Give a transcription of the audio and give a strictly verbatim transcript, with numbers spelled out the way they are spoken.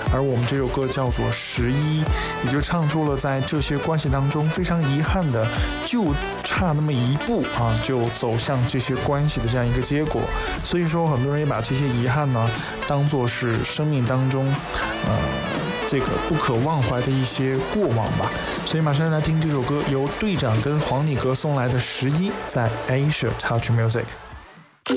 而我们这首歌叫做十一，也就唱出了在这些关系当中非常遗憾的，就差那么一步啊，就走向这些关系的这样一个结果。所以说，很多人也把这些遗憾呢，当作是生命当中，呃，这个不可忘怀的一些过往吧。所以马上来听这首歌，由队长跟黄礼格送来的十一，在 Asia Touch Music。